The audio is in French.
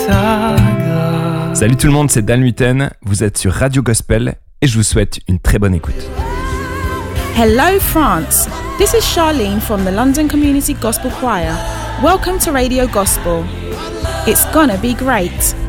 ta grâce. Salut tout le monde, c'est Dan Luyten, vous êtes sur Radio Gospel et je vous souhaite une très bonne écoute. Hello France, this is Charlene from the London Community Gospel Choir. Welcome to Radio Gospel. It's gonna be great.